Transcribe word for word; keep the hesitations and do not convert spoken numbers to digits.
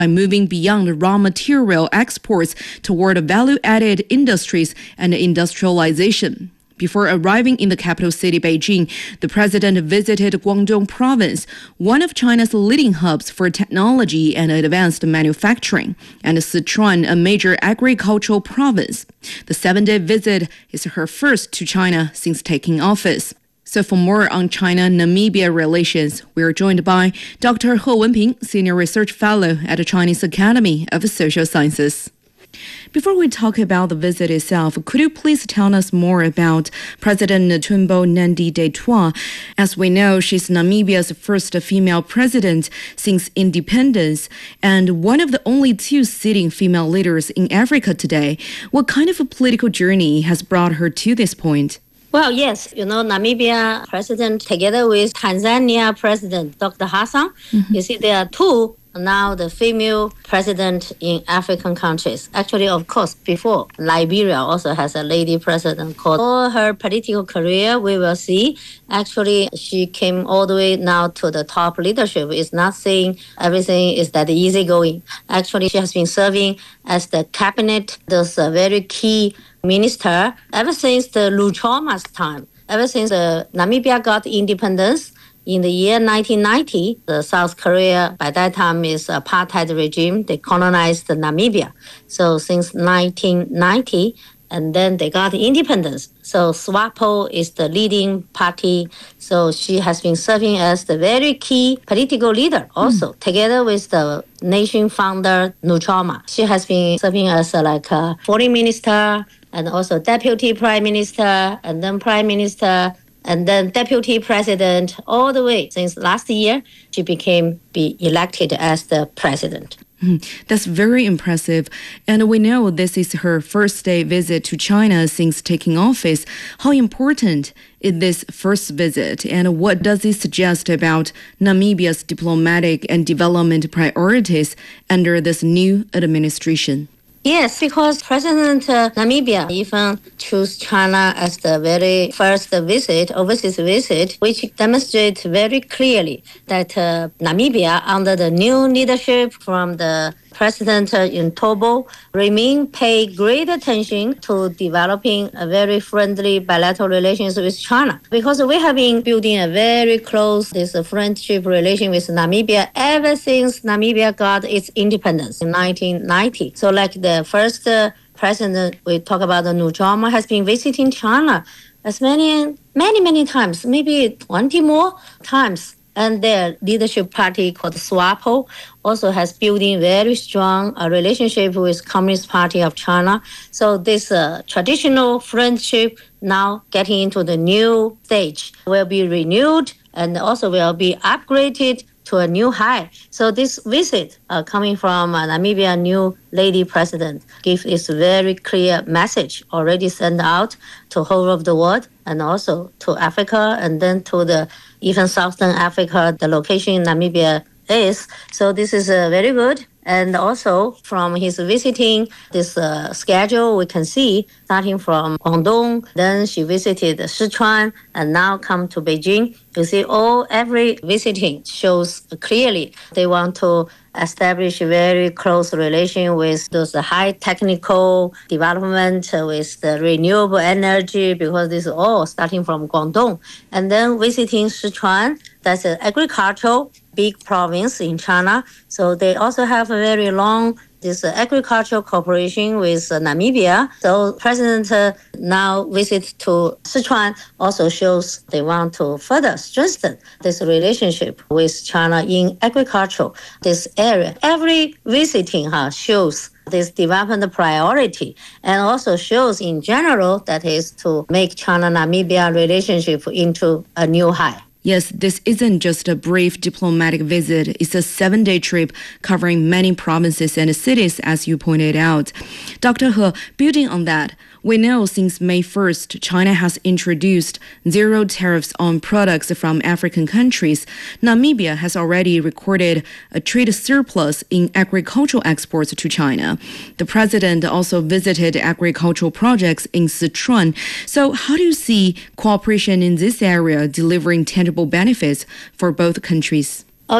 by moving beyond raw material exports toward value-added industries and industrialization. Before arriving in the capital city, Beijing, the president visited Guangdong province, one of China's leading hubs for technology and advanced manufacturing, and Sichuan, a major agricultural province. The seven-day visit is her first to China since taking office. So for more on China-Namibia relations, we are joined by Doctor He Wenping, Senior Research Fellow at the Chinese Academy of Social Sciences. Before we talk about the visit itself, could you please tell us more about President Netumbo Nandi-Ndaitwah? As we know, she's Namibia's first female president since independence and one of the only two sitting female leaders in Africa today. What kind of a political journey has brought her to this point? Well, yes, you know, Namibia president together with Tanzania president, Doctor Hassan, mm-hmm. you see there are two now the female president in African countries. Actually, of course, before, Liberia also has a lady president called. For her political career, we will see. Actually, she came all the way now to the top leadership. It's not saying everything is that easygoing. Actually, she has been serving as the cabinet, those uh, very key minister ever since the Luchoma's time. Ever since uh, Namibia got independence, in the year nineteen ninety, the South Korea, by that time, is apartheid regime. They colonized Namibia. So since nineteen ninety, and then they got independence. So SWAPO is the leading party. So she has been serving as the very key political leader also, mm. together with the nation founder, Nuchoma. She has been serving as a, like a foreign minister and also deputy prime minister and then prime minister and then deputy president, all the way since last year, she became be elected as the president. Mm, that's very impressive. And we know this is her first day visit to China since taking office. How important is this first visit? And what does it suggest about Namibia's diplomatic and development priorities under this new administration? Yes, because President uh, Namibia even chose China as the very first visit, overseas visit, which demonstrates very clearly that uh, Namibia, under the new leadership from the President uh, Ntobo, remain pay great attention to developing a very friendly bilateral relations with China. Because we have been building a very close this uh, friendship relation with Namibia ever since Namibia got its independence in nineteen ninety. So like the first uh, president, we talk about the Nuchoma, has been visiting China as many, many, many times, maybe twenty more times. And their leadership party called SWAPO also has building very strong uh, relationship with Communist Party of China. So this uh, traditional friendship now getting into the new stage will be renewed and also will be upgraded to a new high. So this visit uh, coming from uh, Namibia new lady president gives this very clear message already sent out to whole of the world and also to Africa and then to the even Southern Africa, the location in Namibia is. So this is uh, very good. And also from his visiting this uh, schedule, we can see starting from Guangdong, then she visited Sichuan and now come to Beijing. You see all every visiting shows clearly they want to establish a very close relation with those high technical development with the renewable energy because this is all starting from Guangdong. And then visiting Sichuan, that's an agricultural big province in China. So they also have a very long this uh, agricultural cooperation with uh, Namibia. So President uh, now visit to Sichuan also shows they want to further strengthen this relationship with China in agriculture, this area. Every visiting uh, shows this development priority and also shows in general that is to make China-Namibia relationship into a new high. Yes, this isn't just a brief diplomatic visit. It's a seven-day trip covering many provinces and cities, as you pointed out. Doctor He, building on that, we know since May first, China has introduced zero tariffs on products from African countries. Namibia has already recorded a trade surplus in agricultural exports to China. The president also visited agricultural projects in Sichuan. So how do you see cooperation in this area delivering tangible benefits for both countries?